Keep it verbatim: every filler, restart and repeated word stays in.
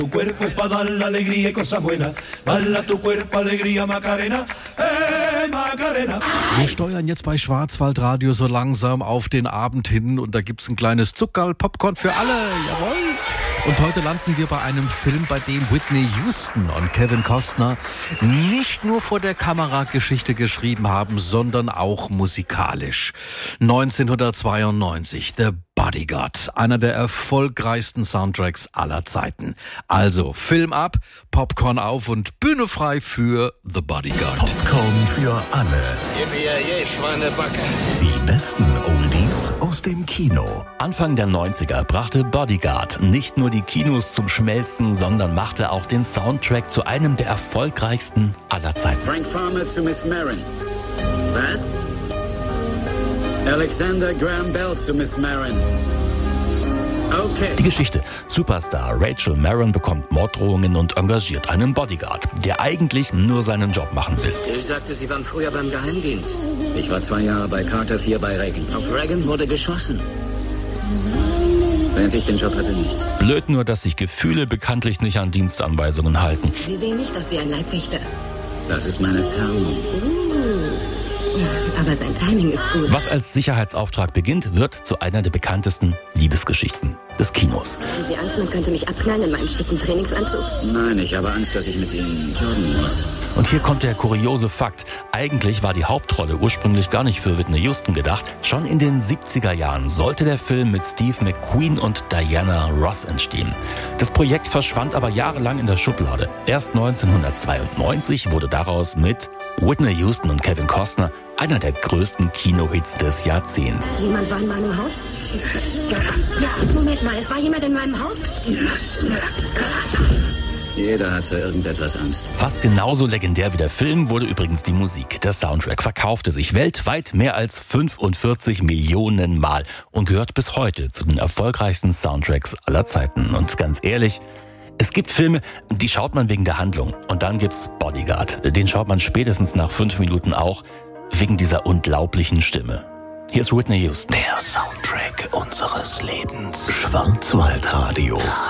Tu cuerpo es pa' dar la alegría y cosas buenas. Bala tu cuerpo alegría Macarena, eh Macarena. Wir steuern jetzt bei Schwarzwaldradio so langsam auf den Abend hin und da gibt's ein kleines Zuckerl, Popcorn für alle, jawohl. Und heute landen wir bei einem Film, bei dem Whitney Houston und Kevin Costner nicht nur vor der Kamera Geschichte geschrieben haben, sondern auch musikalisch. neunzehnhundertzweiundneunzig, The Bodyguard, einer der erfolgreichsten Soundtracks aller Zeiten. Also Film ab, Popcorn auf und Bühne frei für The Bodyguard. Popcorn für alle. Yippie, Schweinebacke. Die besten Oldies aus dem Kino. Anfang der neunziger brachte Bodyguard nicht nur die Kinos zum Schmelzen, sondern machte auch den Soundtrack zu einem der erfolgreichsten aller Zeiten. Frank Farmer zu Miss Maron. Was? Alexander Graham Bell zu Miss Maron. Okay. Die Geschichte. Superstar Rachel Maron bekommt Morddrohungen und engagiert einen Bodyguard, der eigentlich nur seinen Job machen will. Ich sagte, Sie waren früher beim Geheimdienst. Ich war zwei Jahre bei Carter, vier bei Reagan. Auf Reagan wurde geschossen. Während ich den Job hatte, nicht. Blöd nur, dass sich Gefühle bekanntlich nicht an Dienstanweisungen halten. Sie sehen nicht aus wie ein Leibwächter. Das ist meine Tarnung. Aber sein Timing ist gut. Was als Sicherheitsauftrag beginnt, wird zu einer der bekanntesten Liebesgeschichten des Kinos. Haben Sie Angst, man könnte mich abknallen in meinem schicken Trainingsanzug? Nein, ich habe Angst, dass ich mit Ihnen joggen muss. Und hier kommt der kuriose Fakt. Eigentlich war die Hauptrolle ursprünglich gar nicht für Whitney Houston gedacht. Schon in den siebziger Jahren sollte der Film mit Steve McQueen und Diana Ross entstehen. Das Projekt verschwand aber jahrelang in der Schublade. Erst neunzehnhundertzweiundneunzig wurde daraus mit Whitney Houston und Kevin Costner einer der größten Kinohits des Jahrzehnts. Jemand war in meinem Haus? Moment mal, es war jemand in meinem Haus? Jeder hat für irgendetwas Angst. Fast genauso legendär wie der Film wurde übrigens die Musik. Der Soundtrack verkaufte sich weltweit mehr als fünfundvierzig Millionen Mal und gehört bis heute zu den erfolgreichsten Soundtracks aller Zeiten. Und ganz ehrlich, es gibt Filme, die schaut man wegen der Handlung. Und dann gibt's Bodyguard. Den schaut man spätestens nach fünf Minuten auch wegen dieser unglaublichen Stimme. Hier ist Whitney Houston. Der Soundtrack unseres Lebens. Schwarzwaldradio.